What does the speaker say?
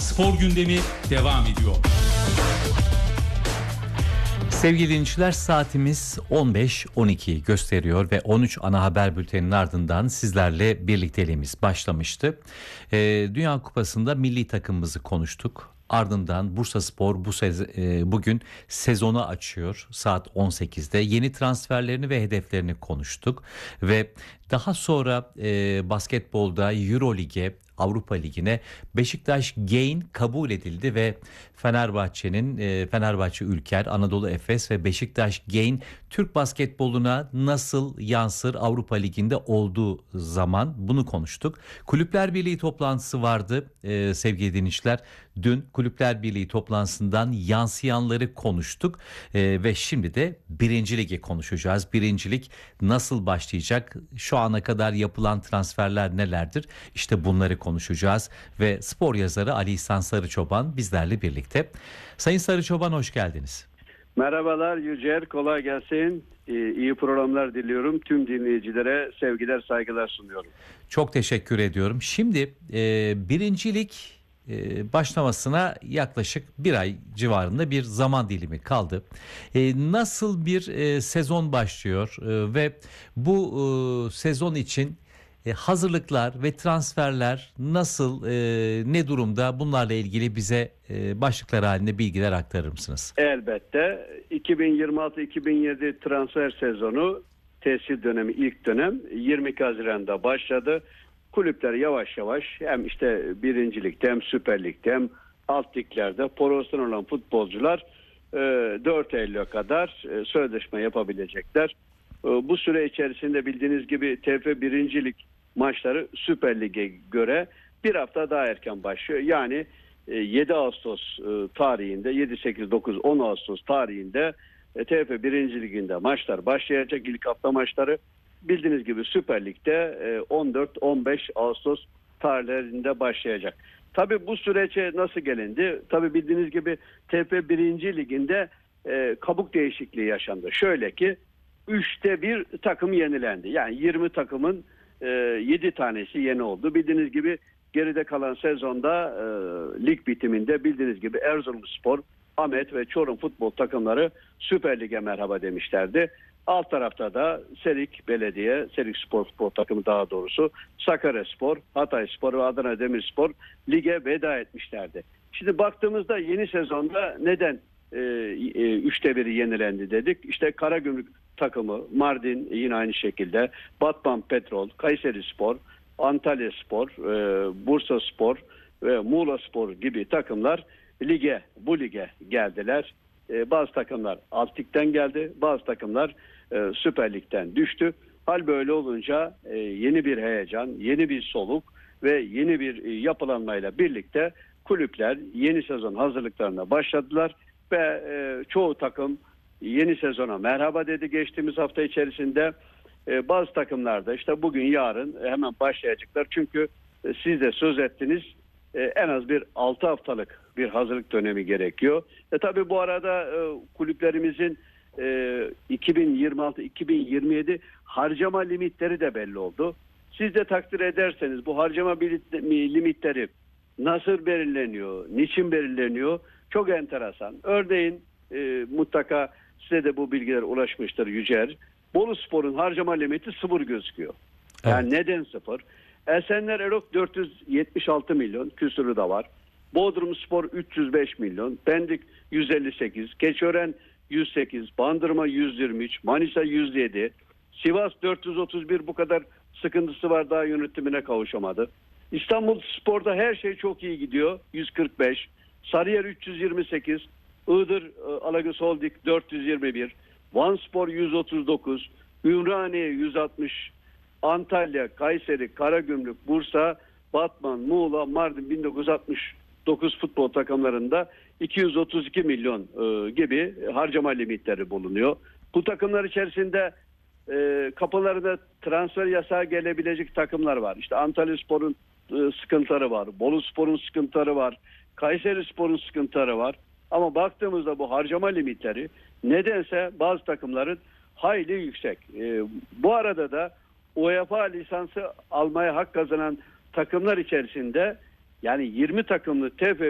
Spor gündemi devam ediyor. Sevgili dinleyiciler, saatimiz 15.12 gösteriyor ve 13 ana haber bülteninin ardından sizlerle birlikteliğimiz başlamıştı. Dünya Kupası'nda milli takımımızı konuştuk. Ardından Bursaspor bugün sezonu açıyor saat 18'de. Yeni transferlerini ve hedeflerini konuştuk. Ve daha sonra basketbolda Eurolig'e, Avrupa Ligi'ne Beşiktaş Gain kabul edildi ve Fenerbahçe Ülker, Anadolu Efes ve Beşiktaş Gain Türk basketboluna nasıl yansır Avrupa Ligi'nde olduğu zaman bunu konuştuk. Kulüpler Birliği toplantısı vardı sevgili dinleyiciler. Dün Kulüpler Birliği toplantısından yansıyanları konuştuk ve şimdi de 1. Lig'i konuşacağız. 1. Lig nasıl başlayacak? Şu ana kadar yapılan transferler nelerdir? İşte bunları konuşacağız ve spor yazarı Ali İhsan Sarıçoban bizlerle birlikte. Sayın Sarıçoban, hoş geldiniz. Merhabalar Yücel, kolay gelsin. İyi programlar diliyorum. Tüm dinleyicilere sevgiler, saygılar sunuyorum. Çok teşekkür ediyorum. Şimdi 1. Lig başlamasına yaklaşık bir ay civarında bir zaman dilimi kaldı. Nasıl bir sezon başlıyor ve bu sezon için hazırlıklar ve transferler nasıl, ne durumda? Bunlarla ilgili bize başlıklar halinde bilgiler aktarır mısınız? Elbette 2026-2027 transfer sezonu tesir dönemi, ilk dönem 22 Haziran'da başladı. Kulüpler yavaş yavaş hem işte 1. Lig'de hem Süper Lig'de hem alt liglerde profesyonel olan futbolcular 4 Eylül'e kadar sözleşme yapabilecekler. Bu süre içerisinde bildiğiniz gibi TFF 1. Lig maçları Süper Lig'e göre bir hafta daha erken başlıyor. Yani 7 Ağustos tarihinde 7, 8, 9, 10 Ağustos tarihinde TFF 1. Lig'inde maçlar başlayacak. İlk hafta maçları bildiğiniz gibi Süper Lig'de 14-15 Ağustos tarihlerinde başlayacak. Tabii bu sürece nasıl gelindi? Tabii bildiğiniz gibi TFF 1. Lig'inde kabuk değişikliği yaşandı. Şöyle ki 3'te 1 takım yenilendi. Yani 20 takımın 7 tanesi yeni oldu. Bildiğiniz gibi geride kalan sezonda lig bitiminde bildiğiniz gibi Erzurumspor, Ahmet ve Çorum futbol takımları Süper Lig'e merhaba demişlerdi. Alt tarafta da Serik Belediye, Serik Spor futbol takımı daha doğrusu, Sakaryaspor, Hatayspor ve Adana Demirspor lige veda etmişlerdi. Şimdi baktığımızda yeni sezonda neden 3'te 1'i yenilendi dedik. İşte Karagümrük takımı, Mardin yine aynı şekilde, Batman Petrol, Kayserispor, Antalyaspor, Bursaspor ve Muğlaspor gibi takımlar bu lige geldiler. Bazı takımlar alt ligden geldi, bazı takımlar Süper Lig'den düştü. Hal böyle olunca yeni bir heyecan, yeni bir soluk ve yeni bir yapılanmayla birlikte kulüpler yeni sezon hazırlıklarına başladılar ve çoğu takım yeni sezona merhaba dedi geçtiğimiz hafta içerisinde. Bazı takımlarda işte bugün yarın hemen başlayacaklar. Çünkü siz de söz ettiniz, en az bir 6 haftalık bir hazırlık dönemi gerekiyor. Tabii bu arada kulüplerimizin 2026-2027 harcama limitleri de belli oldu. Siz de takdir ederseniz bu harcama limitleri nasıl belirleniyor, niçin belirleniyor? Çok enteresan. Örneğin mutlaka size de bu bilgiler ulaşmıştır Yücel. Boluspor'un harcama limiti 0 gözüküyor. Yani evet. Neden 0? Esenler Erok 476 milyon küsürü de var. Bodrumspor 305 milyon, Pendik 158, Keçiören 108, Bandırma 123, Manisa 107, Sivas 431, bu kadar sıkıntısı var, daha yönetimine kavuşamadı. İstanbulspor'da her şey çok iyi gidiyor, 145, Sarıyer 328, Iğdır Alagöz Holding 421, Vanspor 139, Ümraniye 160, Antalya, Kayseri, Karagümrük, Bursa, Batman, Muğla, Mardin 1969 futbol takımlarında 232 milyon gibi harcama limitleri bulunuyor. Bu takımlar içerisinde kapılarında transfer yasağı gelebilecek takımlar var. İşte Antalyaspor'un sıkıntıları var, Boluspor'un sıkıntıları var, Kayserispor'un sıkıntıları var. Ama baktığımızda bu harcama limitleri nedense bazı takımların hayli yüksek. Bu arada da UEFA lisansı almaya hak kazanan takımlar içerisinde, yani 20 takımlı TFF